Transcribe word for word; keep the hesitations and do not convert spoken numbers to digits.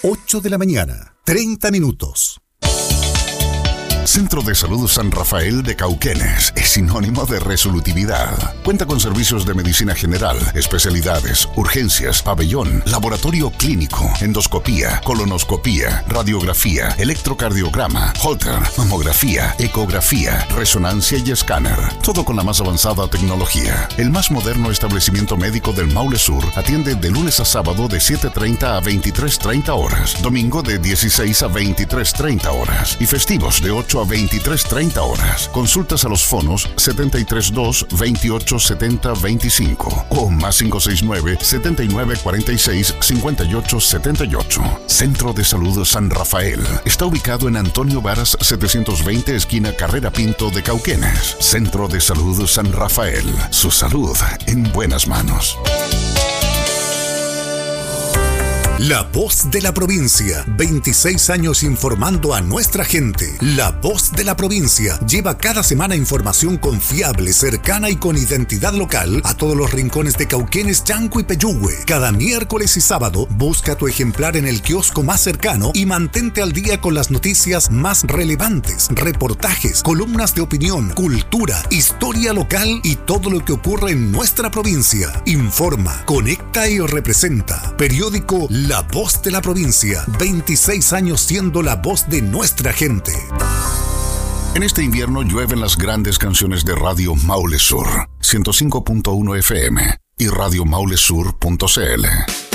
ocho de la mañana, treinta minutos. Centro de Salud San Rafael de Cauquenes es sinónimo de resolutividad. Cuenta con servicios de medicina general, especialidades, urgencias, pabellón, laboratorio clínico, endoscopía, colonoscopía, radiografía, electrocardiograma, Holter, mamografía, ecografía, resonancia y escáner. Todo con la más avanzada tecnología. El más moderno establecimiento médico del Maule Sur atiende de lunes a sábado de siete treinta a veintitrés treinta horas, domingo de dieciséis a veintitrés treinta horas y festivos de ocho a veintitrés treinta horas. Consultas a los fonos setenta y tres dos, veintiocho setenta, veinticinco o más cinco seis nueve, setenta y nueve cuarenta y seis, cincuenta y ocho setenta y ocho. Centro de Salud San Rafael. Está ubicado en Antonio Varas setecientos veinte, esquina Carrera Pinto de Cauquenes. Centro de Salud San Rafael. Su salud en buenas manos. La Voz de la Provincia, veintiséis años informando a nuestra gente. La Voz de la Provincia lleva cada semana información confiable, cercana y con identidad local a todos los rincones de Cauquenes, Chanco y Peyúgue. Cada miércoles y sábado busca tu ejemplar en el kiosco más cercano y mantente al día con las noticias más relevantes, reportajes, columnas de opinión, cultura, historia local y todo lo que ocurre en nuestra provincia. Informa, conecta y representa. Periódico La Voz de la Provincia, veintiséis años siendo la voz de nuestra gente. En este invierno llueven las grandes canciones de Radio Maule Sur, ciento cinco punto uno F M y radio maule sur punto c l.